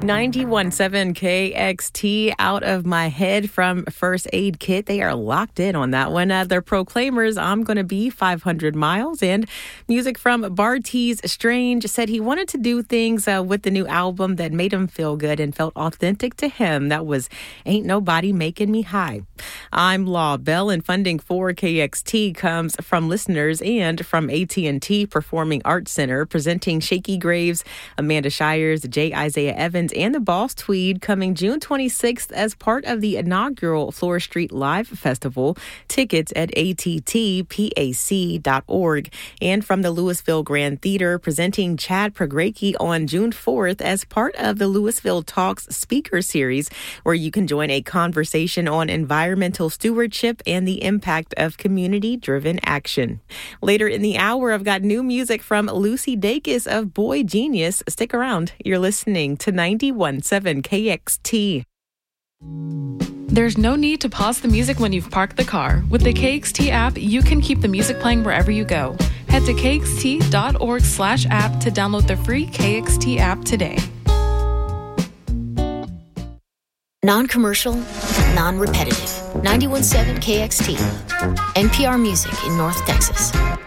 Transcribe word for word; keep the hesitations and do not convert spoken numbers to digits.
ninety-one point seven K X T, Out of My Head from First Aid Kit. They are locked in on that one. Uh, they're Proclaimers, I'm Gonna Be five hundred miles. And music from Bartees Strange said he wanted to do things uh, with the new album that made him feel good and felt authentic to him. That was Ain't Nobody Making Me High. I'm Law Bell, and funding for K X T comes from listeners and from A T and T Performing Arts Center, presenting Shakey Graves, Amanda Shires, J. Isaiah Evans, and the Boss Tweed, coming June twenty-sixth as part of the inaugural Flora Street Live Festival. Tickets at A T T P A C dot org. And from the Louisville Grand Theater, presenting Chad Pregracke on June fourth as part of the Louisville Talks speaker series, where you can join a conversation on environmental stewardship and the impact of community-driven action. Later in the hour, I've got new music from Lucy Dacus of Boy Genius. Stick around. You're listening to ninety-one point seven K X T. There's no need to pause the music when you've parked the car. With the K X T app, you can keep the music playing wherever you go. Head to K X T dot org slash app to download the free K X T app today. Non-commercial, non-repetitive. ninety-one point seven K X T. N P R Music in North Texas.